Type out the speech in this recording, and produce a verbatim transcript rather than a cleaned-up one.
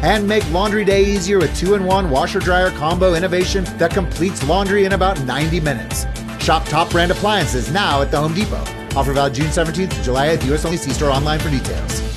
and make laundry day easier with two in one washer-dryer combo innovation that completes laundry in about ninety minutes. Shop top brand appliances now at the Home Depot. Offer valid June seventeenth to July eighth, U S only. See store online for details.